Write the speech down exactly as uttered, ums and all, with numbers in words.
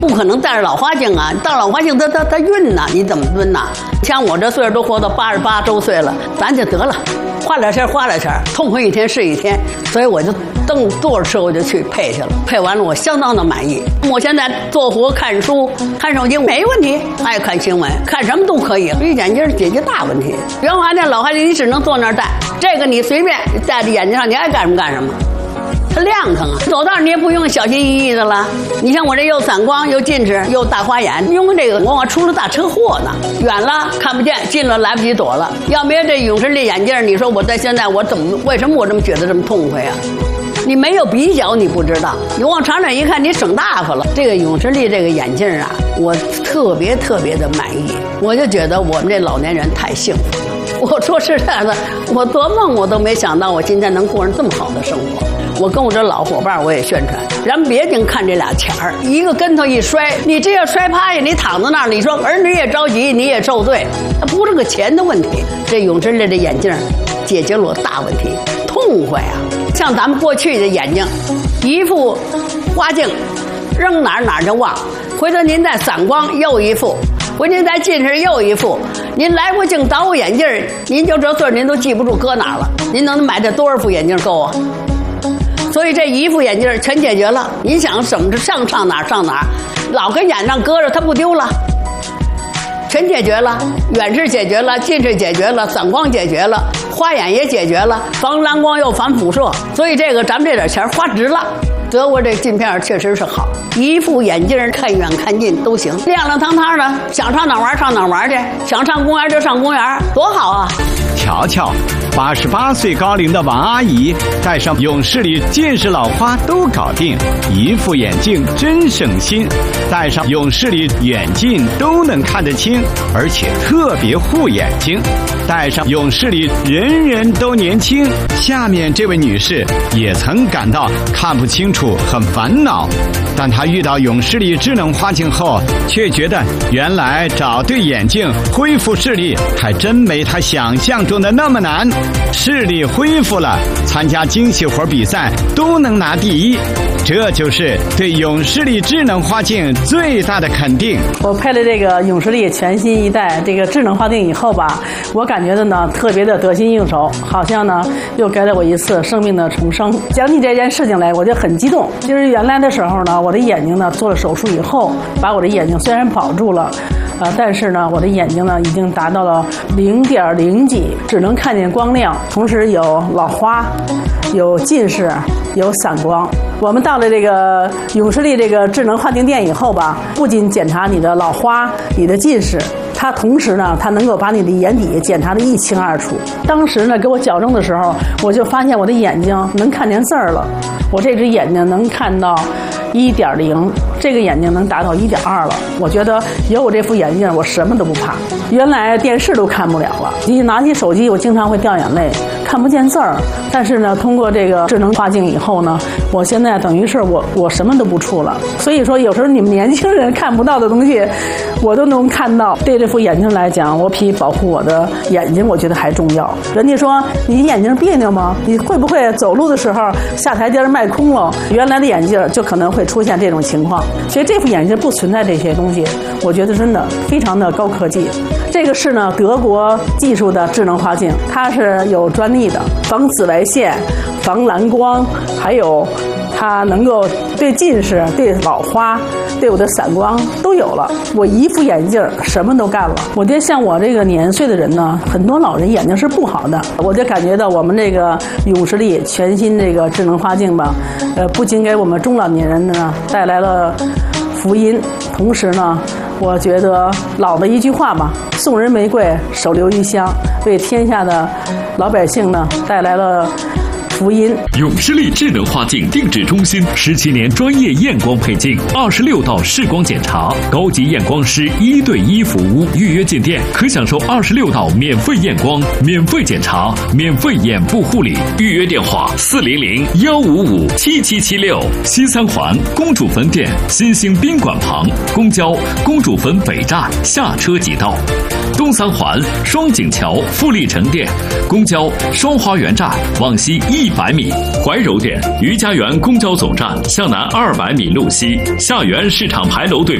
不可能戴着老花镜啊，戴老花镜它它它晕呐，你怎么蹲呐？像我这岁数都活到八十八周岁了，咱就得了，花两钱花两钱，痛快一天是一天。所以我就蹬坐着车我就去配去了，配完了我相当的满意。我现在做活看书看手机没问题，爱看新闻看什么都可以，所以眼镜解决大问题。原来那老花镜你只能坐那儿戴，这个你随便戴在眼睛上，你爱干什么干什么。它亮堂啊，走道你也不用小心翼翼的了。你像我这又散光又近视又大花眼，用这个往往出了大车祸呢。远了看不见，近了来不及躲了。要没有这永视力眼镜，你说我在现在我怎么为什么我这么觉得这么痛快啊？你没有比较你不知道，你往长远一看你省大发了。这个永视力这个眼镜啊，我特别特别的满意，我就觉得我们这老年人太幸福了。我说实在的，我做梦我都没想到我今天能过上这么好的生活。我跟我这老伙伴我也宣传，咱别净看这俩钱儿，一个跟头一摔，你这要摔趴下，你躺在那儿，你说儿女也着急，你也受罪，它不是个钱的问题。这永视力的眼镜解决了我大问题，痛快啊！像咱们过去的眼睛，一副花镜，扔哪儿哪儿就忘，回头您再散光又一副。回您再近视又一副，您来过镜倒过眼镜，您就这岁您都记不住搁哪儿了。您能买这多少副眼镜够啊？所以这一副眼镜全解决了。您想怎么上上哪儿上哪儿，老跟眼上搁着它不丢了，全解决了。远视解决了，近视解决了，散光解决了，花眼也解决了，防蓝光又防辐射。所以这个咱们这点钱花值了。德国这镜片确实是好，一副眼镜看远看近都行，亮亮堂堂的，想上哪玩上哪玩去，想上公园就上公园，多好啊！ 瞧瞧，八十八岁高龄的王阿姨戴上永视力，近视老花都搞定，一副眼镜真省心。戴上永视力远近都能看得清，而且特别护眼睛。戴上永视力，人人都年轻。下面这位女士也曾感到看不清楚，很烦恼，但她遇到永视力智能花镜后，却觉得原来找对眼镜恢复视力还真没她想象中的那么难。视力恢复了，参加精细活比赛都能拿第一，这就是对永视力智能花镜最大的肯定。 我配了这个永视力全新一代这个智能花镜以后吧，我感觉的呢特别的得心应手，好像呢又给了我一次生命的重生。讲起这件事情来，我就很激动。就是原来的时候呢，我的眼睛呢做了手术以后，把我的眼睛虽然保住了。呃，但是呢，我的眼睛呢已经达到了零点零几，只能看见光亮，同时有老花，有近视，有散光。我们到了这个永视力这个智能花镜店以后吧，不仅检查你的老花、你的近视，它同时呢，它能够把你的眼底检查得一清二楚。当时呢，给我矫正的时候，我就发现我的眼睛能看见字儿了，我这只眼睛能看到一点零，这个眼睛能达到一点二了。我觉得有我这副眼镜，我什么都不怕。原来电视都看不了了，一拿起手机，我经常会掉眼泪，看不见字儿。但是呢，通过这个智能花镜以后呢，我现在等于是我我什么都不触了。所以说，有时候你们年轻人看不到的东西，我都能看到。对这副眼镜来讲，我比保护我的眼睛，我觉得还重要。人家说你眼睛别扭吗？你会不会走路的时候下台阶迈空了？原来的眼镜就可能会出现这种情况。所以这副眼镜不存在这些东西，我觉得真的非常的高科技。这个是呢德国技术的智能花镜，它是有专利的，防紫外线、防蓝光，还有它能够对近视、对老花、对我的散光都有了。我一副眼镜什么都干了。我觉得像我这个年岁的人呢，很多老人眼睛是不好的，我就感觉到我们这个永视力全新这个智能花镜吧，呃，不仅给我们中老年人呢带来了福音，同时呢，我觉得老的一句话吧，送人玫瑰，手留余香，为天下的老百姓呢带来了福音。 永视力智能花镜定制中心，十七年专业验光配镜，二十六道视光检查，高级验光师一对一服务。预约进店可享受二十六道免费验光、免费检查、免费眼部护理。预约电话：四零零幺五五七七七六。西三环公主坟店新兴宾馆旁，公交公主坟北站下车即到。 东三环双井桥富力城店，公交双花园站往西一百米，怀柔店余家园公交总站向南二百米路西，下园市场牌楼对